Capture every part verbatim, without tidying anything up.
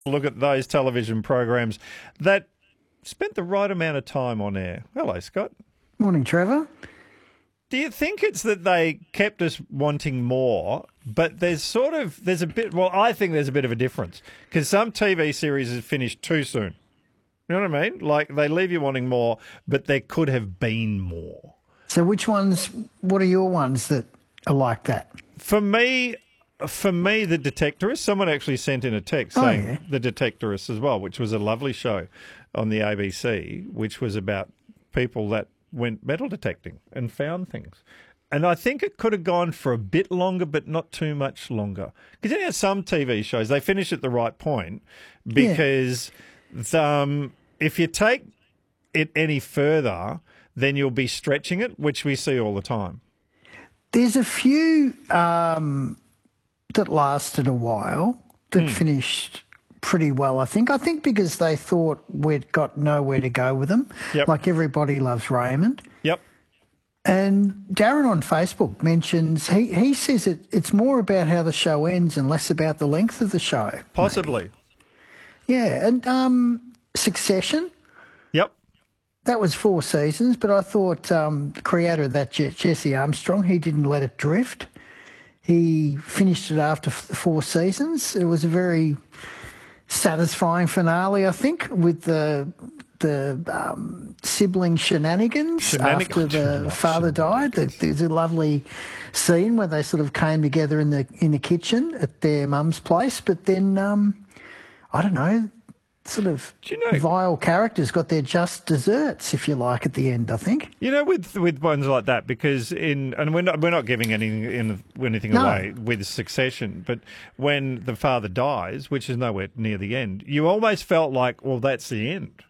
look at those television programs that spent the right amount of time on air. Hello, Scott. Morning, Trevor. Do you think it's that they kept us wanting more, but there's sort of, there's a bit, well, I think there's a bit of a difference because some T V series have finished too soon. You know what I mean? Like they leave you wanting more, but there could have been more. So which ones, what are your ones that are like that? For me, for me, The Detectorist, someone actually sent in a text Oh, saying yeah. The Detectorist as well, which was a lovely show on the A B C, which was about people that went metal detecting and found things. And I think it could have gone for a bit longer, but not too much longer. Because you know, some T V shows, they finish at the right point because um, if you take it any further, then you'll be stretching it, which we see all the time. There's a few um, that lasted a while that Hmm. finished pretty well, I think. I think because they thought we'd got nowhere to go with them. Yep. Like Everybody Loves Raymond. Yep. And Darren on Facebook mentions, he, he says it, it's more about how the show ends and less about the length of the show. Possibly. Yeah, and um, Succession, Yep. that was four seasons, but I thought um, the creator of that, Je- Jesse Armstrong, he didn't let it drift. He finished it after f- four seasons. It was a very satisfying finale, I think, with the the um, sibling shenanigans, Shenanigans. after the father died. There- There's a lovely scene where they sort of came together in the in the kitchen at their mum's place, but then um, I don't know, sort of Do you know- vile characters got their just desserts, if you like, at the end, I think. You know, with with ones like that, because in and we're not we're not giving any in, anything No. away with Succession, but when the father dies, which is nowhere near the end, you almost felt like, well, that's the end.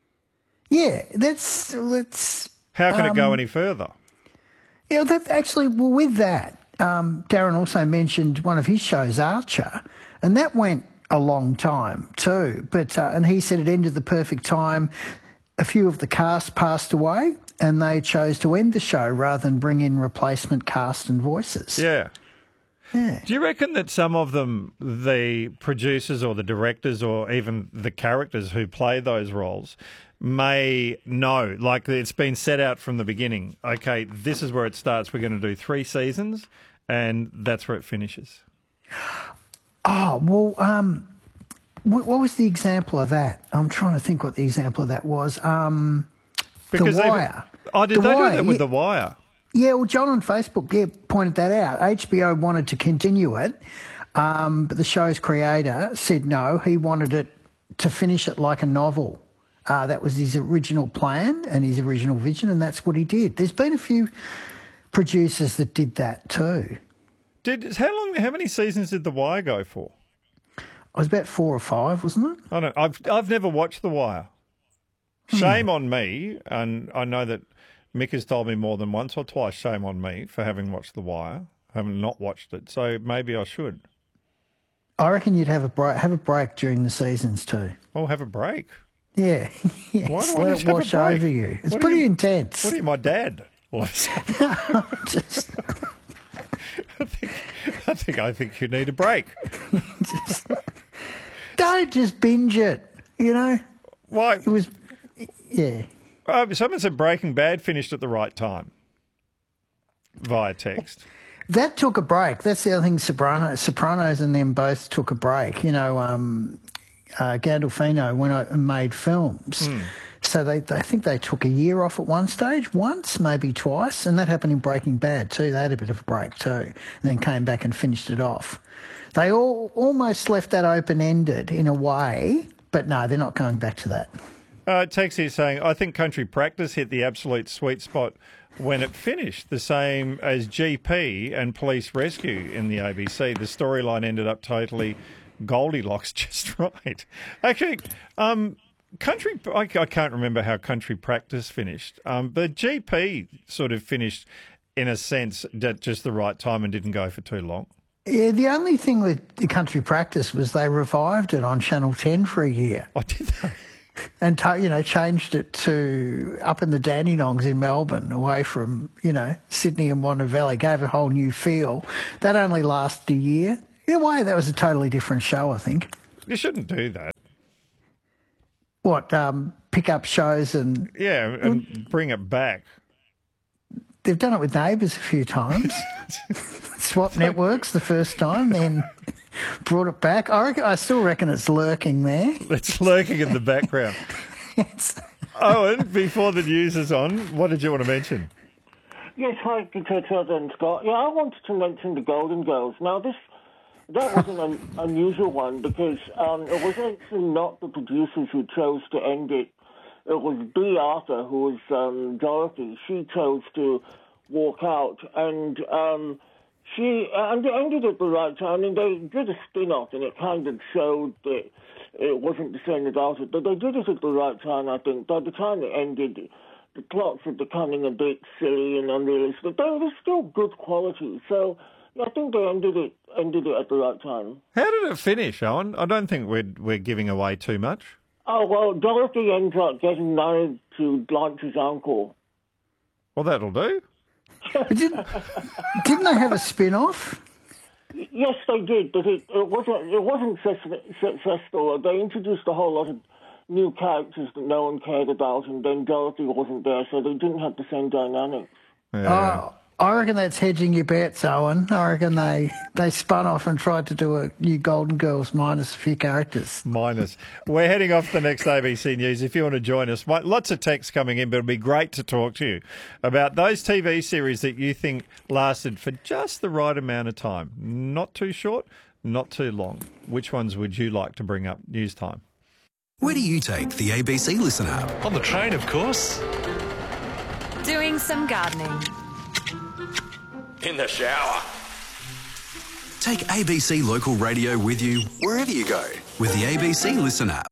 Yeah, that's that's How can it go Um, any further? you know, that actually, well, with that, um, Darren also mentioned one of his shows, Archer, and that went a long time too. But uh, and he said it ended the perfect time. A few of the cast passed away, and they chose to end the show rather than bring in replacement cast and voices. Yeah. Yeah. Do you reckon that some of them, the producers or the directors or even the characters who play those roles, may know, like it's been set out from the beginning, okay, this is where it starts, we're going to do three seasons, and that's where it finishes? Oh, well, um, what, what was the example of that? I'm trying to think what the example of that was. Um, Because the they- Wire. Oh, did The they Wire, do that with yeah. The Wire? Yeah, well, John on Facebook, yeah, pointed that out. H B O wanted to continue it, um, but the show's creator said no. He wanted it to finish it like a novel. Uh, that was his original plan and his original vision, and that's what he did. There's been a few producers that did that too. Did how long? How many seasons did The Wire go for? It was about four or five, wasn't it? I don't. I've I've never watched The Wire. Shame on me, and I know that Mick has told me more than once or twice. Shame on me for having watched The Wire. I haven't not watched it, so maybe I should. I reckon you'd have a break, have a break during the seasons too. I'll have a break. Yeah, yes, Why do I let just it have a wash break? over you. It's What are pretty you- intense. What are you, my dad? Well, Just- I think I think I think you need a break. don't just binge it. You know, Why? it was, yeah. Uh, someone said Breaking Bad finished at the right time via text. That took a break. That's the other thing. Sopranos, Sopranos, and them both took a break. You know, um, uh, Gandolfino went out and made films, so they, they I think they took a year off at one stage, once maybe twice, and that happened in Breaking Bad too. They had a bit of a break too, and then came back and finished it off. They all almost left that open ended in a way, but no, they're not going back to that. Uh, text here saying, I think Country Practice hit the absolute sweet spot when it finished, the same as G P and Police Rescue in the A B C. The storyline ended up totally Goldilocks just right. Actually, um, Country, I, I can't remember how Country Practice finished, um, but G P sort of finished in a sense at just the right time and didn't go for too long. Yeah, the only thing with the Country Practice was they revived it on Channel ten for a year. I did that. And, to, you know, changed it to up in the Dandenongs in Melbourne, away from, you know, Sydney and Wanda Valley, gave a whole new feel. That only lasted a year. In a way, that was a totally different show, I think. You shouldn't do that. What, um, pick up shows and... Yeah, and bring it back. They've done it with Neighbours a few times. Swap networks the first time, then brought it back. I, reckon, I still reckon it's lurking there. It's lurking in the background. Yes. Owen, before the news is on, what did you want to mention? Yes, hi, Peter and Scott. Yeah, I wanted to mention the Golden Girls. Now, this that was an un- unusual one because um, it was actually not the producers who chose to end it. It was Bea Arthur, who was um, Dorothy. She chose to walk out, and um, she and they ended at the right time. And they did a spin-off, and it kind of showed that it wasn't the same about it. But they did it at the right time, I think. By the time it ended, the plots were becoming a bit silly and unrealistic. They were still good quality, so I think they ended it ended it at the right time. How did it finish, Owen? I don't think we're we're giving away too much. Oh well, Dorothy ends up getting married to Blanche's uncle. Well, that'll do. Didn't, didn't they have a spin-off? Yes, they did, but it, it wasn't it wasn't successful. They introduced a whole lot of new characters that no one cared about, and then Dorothy wasn't there, so they didn't have the same dynamics. Yeah. Oh, I reckon that's hedging your bets, Owen. I reckon they, they spun off and tried to do a new Golden Girls minus a few characters. Minus. We're heading off to the next A B C News. If you want to join us, lots of texts coming in, but it'll be great to talk to you about those T V series that you think lasted for just the right amount of time. Not too short, not too long. Which ones would you like to bring up? News time. Where do you take the A B C Listen app? On the train, of course. Doing some gardening. In the shower. Take A B C Local Radio with you wherever you go with the A B C Listen app.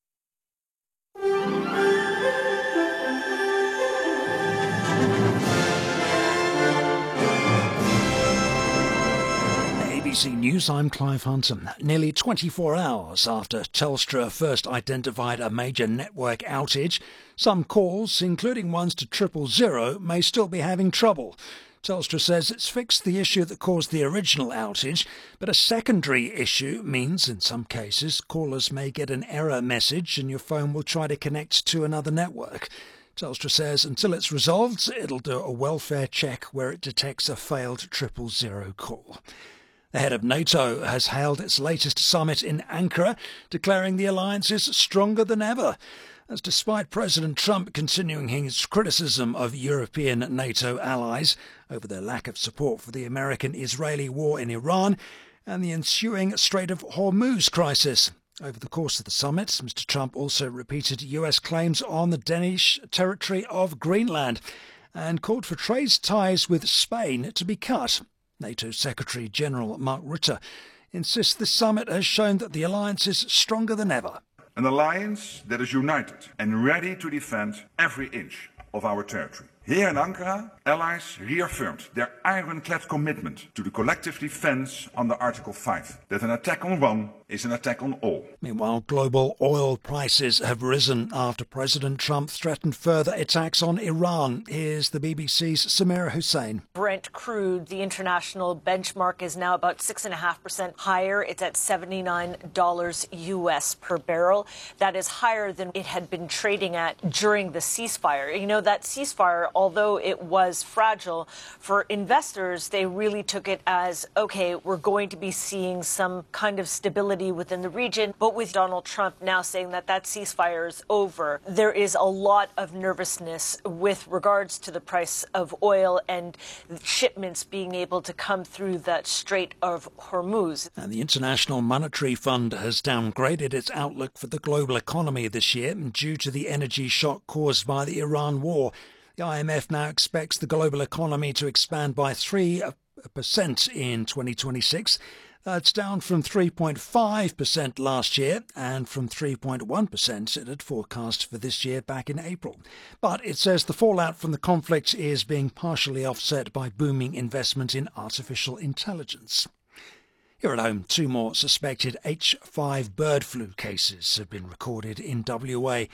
A B C News, I'm Clive Hunton. Nearly twenty-four hours after Telstra first identified a major network outage, some calls, including ones to triple zero, may still be having trouble. Telstra says it's fixed the issue that caused the original outage, but a secondary issue means, in some cases, callers may get an error message and your phone will try to connect to another network. Telstra says until it's resolved, it'll do a welfare check where it detects a failed triple zero call. The head of NATO has hailed its latest summit in Ankara, declaring the alliance is stronger than ever. As despite President Trump continuing his criticism of European NATO allies over their lack of support for the American-Israeli war in Iran and the ensuing Strait of Hormuz crisis. Over the course of the summit, Mister Trump also repeated U S claims on the Danish territory of Greenland and called for trade ties with Spain to be cut. NATO Secretary-General Mark Rutte insists the summit has shown that the alliance is stronger than ever. An alliance that is united and ready to defend every inch of our territory. Here in Ankara, allies reaffirmed their ironclad commitment to the collective defense under Article five, that an attack on one is an attack on all. Meanwhile, global oil prices have risen after President Trump threatened further attacks on Iran. Here's the B B C's Samira Hussein. Brent crude, the international benchmark, is now about six point five percent higher. It's at seventy-nine dollars U S per barrel. That is higher than it had been trading at during the ceasefire. You know, that ceasefire, although it was fragile, for investors, they really took it as, okay, we're going to be seeing some kind of stability within the region. But with Donald Trump now saying that that ceasefire is over, there is a lot of nervousness with regards to the price of oil and shipments being able to come through that Strait of Hormuz. And the International Monetary Fund has downgraded its outlook for the global economy this year due to the energy shock caused by the Iran war. The I M F now expects the global economy to expand by three percent in twenty twenty-six. That's down from three point five percent last year and from three point one percent it had forecast for this year back in April. But it says the fallout from the conflict is being partially offset by booming investment in artificial intelligence. Here at home, two more suspected H five bird flu cases have been recorded in W A.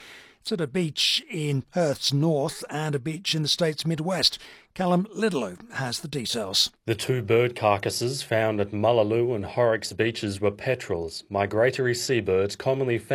It's at a beach in Perth's north and a beach in the state's Midwest. Callum Lidlow has the details. The two bird carcasses found at Mullaloo and Horrocks beaches were petrels, migratory seabirds commonly found